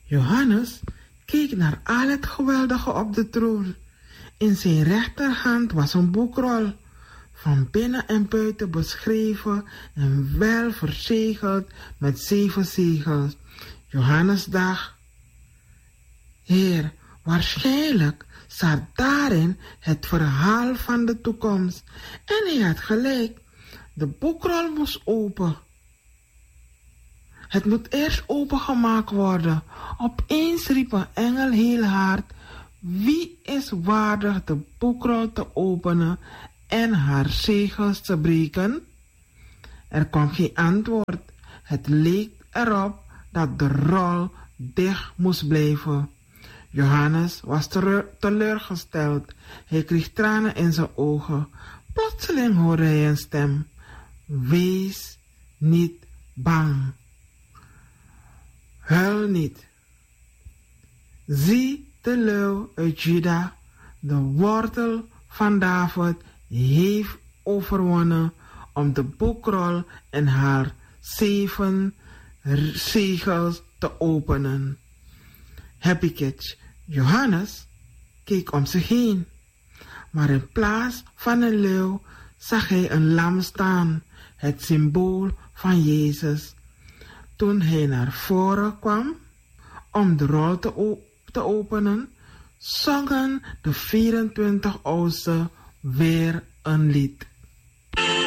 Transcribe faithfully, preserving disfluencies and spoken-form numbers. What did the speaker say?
Johannes keek naar al het geweldige op de troon. In zijn rechterhand was een boekrol, van binnen en buiten beschreven en wel verzegeld met zeven zegels. Johannes dacht: Heer, waarschijnlijk staat daarin het verhaal van de toekomst. En hij had gelijk. De boekrol moest open. Het moet eerst opengemaakt worden. Opeens riep een engel heel hard: wie is waardig de boekrol te openen en haar zegels te breken? Er kwam geen antwoord. Het leek erop dat de rol dicht moest blijven. Johannes was teleurgesteld. Hij kreeg tranen in zijn ogen. Plotseling hoorde hij een stem: wees niet bang. Huil niet. Zie de leeuw uit Juda, de wortel van David, heeft overwonnen om de boekrol en haar zeven zegels te openen. Happy Catch. Johannes keek om zich heen, maar in plaats van een leeuw zag hij een lam staan, het symbool van Jezus. Toen hij naar voren kwam om de rol te, op te openen, zongen de vierentwintig oudsten weer een lied.